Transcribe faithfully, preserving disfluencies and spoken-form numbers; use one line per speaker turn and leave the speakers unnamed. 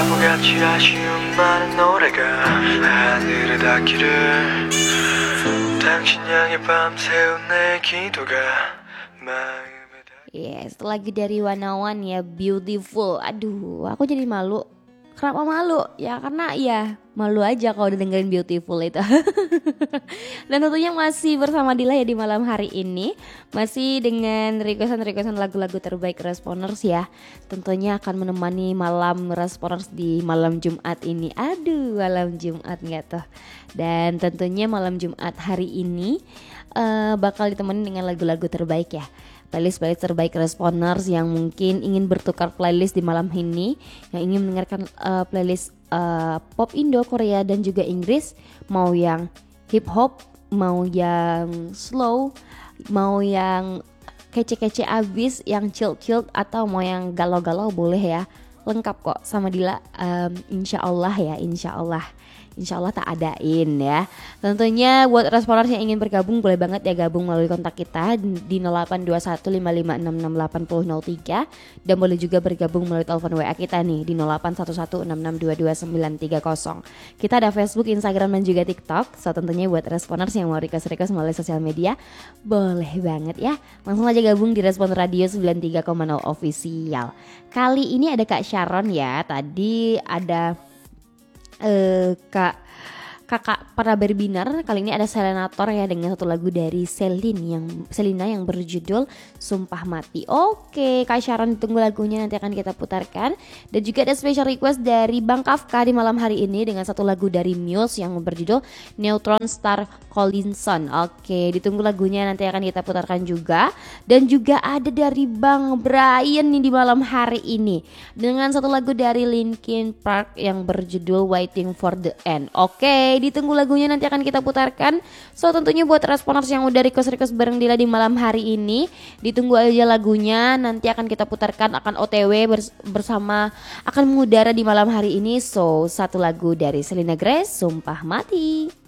바보같이 아쉬운 많은 노래가 하늘에 닿기를 당신 향해 밤새운 내 기도가 마음에 닿...
Yes, lagi dari Wanawan ya, Beautiful. Aduh, aku jadi malu. Kenapa malu? Ya karena ya malu aja kalau udah dengerin Beautiful itu. Dan tentunya masih bersama Dila ya di malam hari ini. Masih dengan requestan-requestan lagu-lagu terbaik Responers ya. Tentunya akan menemani malam Responers di malam Jumat ini. Aduh, malam Jumat nggak tuh. Dan tentunya malam Jumat hari ini uh, bakal ditemani dengan lagu-lagu terbaik ya. Playlist-playlist terbaik Responers yang mungkin ingin bertukar playlist di malam ini, yang ingin mendengarkan uh, playlist uh, pop Indo, Korea dan juga Inggris, mau yang hip hop, mau yang slow, mau yang kece-kece abis, yang chill-chill atau mau yang galau-galau boleh ya. Lengkap kok sama Dila, um, insya Allah ya, insya Allah. Insya Allah tak adain ya. Tentunya buat Responers yang ingin bergabung boleh banget ya gabung melalui kontak kita di nol delapan dua satu lima lima enam enam delapan nol nol tiga. Dan boleh juga bergabung melalui telepon W A kita nih di nol delapan satu satu enam enam dua dua sembilan tiga nol. Kita ada Facebook, Instagram dan juga TikTok. So tentunya buat Responers yang mau request-request melalui sosial media boleh banget ya. Langsung aja gabung di Respon Radio sembilan tiga koma nol Official. Kali ini ada Kak Sharon ya. Tadi ada Uh, Kak Kakak para berbinar. Kali ini ada Selenator ya dengan satu lagu dari Selin yang Selina yang berjudul Sumpah Mati. Oke, Kak Sharon ditunggu lagunya, nanti akan kita putarkan. Dan juga ada special request dari Bang Kafka di malam hari ini dengan satu lagu dari Muse yang berjudul Neutron Star Collinson. Oke, ditunggu lagunya, nanti akan kita putarkan juga. Dan juga ada dari Bang Brian nih di malam hari ini dengan satu lagu dari Linkin Park yang berjudul Waiting for the End. Oke, ditunggu lagunya, nanti akan kita putarkan. So tentunya buat Responers yang udah request-request bareng Dila di malam hari ini, ditunggu aja lagunya, nanti akan kita putarkan, akan O T W bers- bersama akan mengudara di malam hari ini. So satu lagu dari Selena Grace, Sumpah Mati.